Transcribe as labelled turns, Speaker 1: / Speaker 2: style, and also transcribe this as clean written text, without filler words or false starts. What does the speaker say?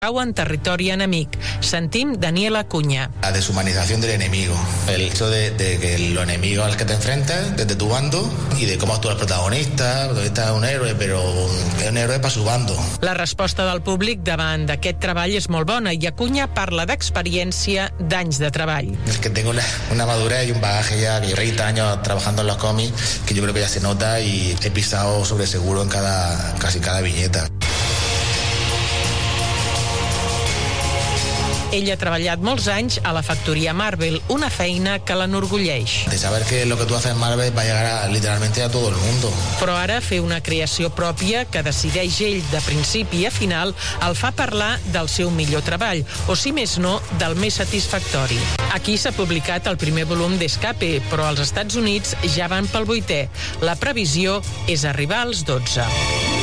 Speaker 1: en territori enemic. Sentim Daniel Acuña.
Speaker 2: La deshumanización del enemigo. El hecho de que los enemigos al que te enfrentas, desde tu bando, y de cómo actúa el protagonista. El protagonista es un héroe, però és un héroe per su bando.
Speaker 1: La resposta del públic davant d'aquest treball és molt bona i Acuña parla d'experiència d'anys de treball.
Speaker 2: Es que tengo una madurez y un bagaje ya, que 30 años trabajando en los cómics, que yo creo que ya se nota y he pisado sobre seguro en casi cada viñeta.
Speaker 1: Ell ha treballat molts anys a la factoria Marvel, una feina que l'enorgulleix.
Speaker 2: De saber que lo que tú haces en Marvel va a llegar literalmente a todo el mundo.
Speaker 1: Però ara fer una creació pròpia que decideix ell de principi a final el fa parlar del seu millor treball, o si més no, del més satisfactori. Aquí s'ha publicat el primer volum d'Escape, però als Estats Units ja van pel 8è. La previsió és arribar als 12.